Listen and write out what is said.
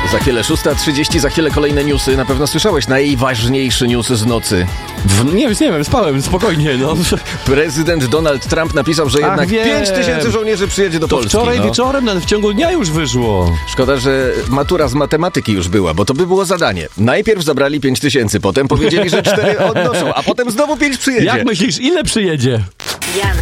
Za chwilę 6:30, za chwilę kolejne newsy. Na pewno słyszałeś najważniejszy news z nocy. Nie wiem, spałem, spokojnie, no. Prezydent Donald Trump napisał, że jednak 5000 żołnierzy przyjedzie do Polski. Wczoraj wieczorem, nawet w ciągu dnia już wyszło. Szkoda, że matura z matematyki już była, bo to by było zadanie. Najpierw zabrali 5000, potem powiedzieli, że 4 odnoszą, a potem znowu 5 przyjedzie. Jak myślisz, ile przyjedzie?